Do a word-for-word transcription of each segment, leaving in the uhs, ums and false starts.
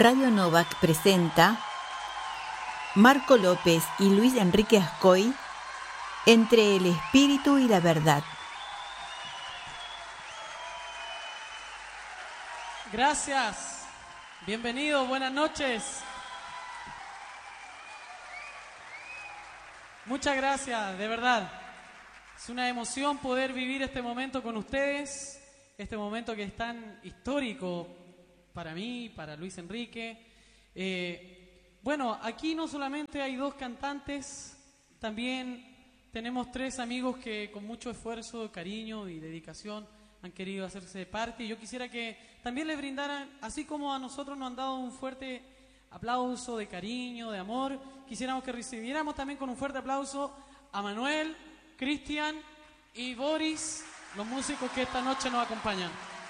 Radio Novak presenta Marco López y Luis Enrique Ascoy, Entre el Espíritu y la Verdad. Gracias, bienvenidos, buenas noches. Muchas gracias, de verdad. Es una emoción poder vivir este momento con ustedes, este momento que es tan histórico para mí, para Luis Enrique. Eh, bueno, aquí no solamente hay dos cantantes, también tenemos tres amigos que con mucho esfuerzo, cariño y dedicación han querido hacerse parte. Y yo quisiera que también les brindaran, así como a nosotros nos han dado un fuerte aplauso de cariño, de amor, quisiéramos que recibiéramos también con un fuerte aplauso a Manuel, Cristian y Boris, los músicos que esta noche nos acompañan.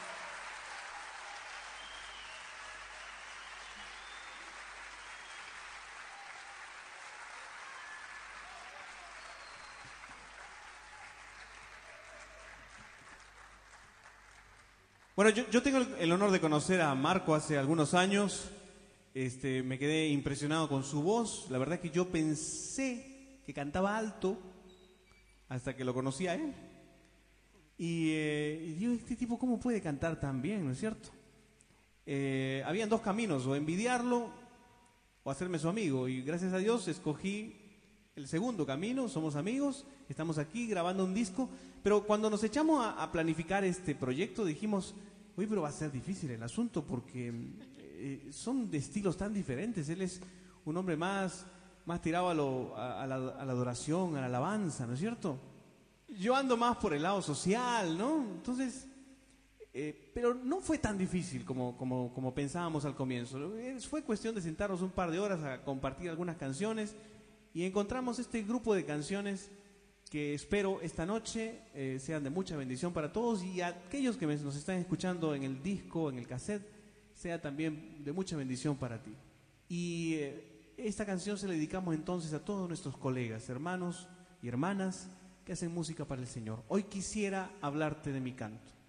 Bueno, yo, yo tengo el, el honor de conocer a Marco hace algunos años. Este, me quedé impresionado con su voz. La verdad es que yo pensé que cantaba alto hasta que lo conocí a él. Y, eh, y digo, este tipo, ¿cómo puede cantar tan bien? ¿No es cierto? Eh, habían dos caminos, o envidiarlo o hacerme su amigo. Y gracias a Dios escogí el segundo camino. Somos amigos, estamos aquí grabando un disco. Pero cuando nos echamos a, a planificar este proyecto dijimos, uy, pero va a ser difícil el asunto porque eh, son de estilos tan diferentes. Él es un hombre más, más tirado a, lo, a, a, la, a la adoración, a la alabanza, ¿no es cierto? Yo ando más por el lado social, ¿no? Entonces, eh, pero no fue tan difícil como, como, como pensábamos al comienzo. Fue cuestión de sentarnos un par de horas a compartir algunas canciones y encontramos este grupo de canciones que espero esta noche eh, sean de mucha bendición para todos, y a aquellos que nos están escuchando en el disco, en el cassette, sea también de mucha bendición para ti. Y eh, esta canción se la dedicamos entonces a todos nuestros colegas, hermanos y hermanas que hacen música para el Señor. Hoy quisiera hablarte de mi canto.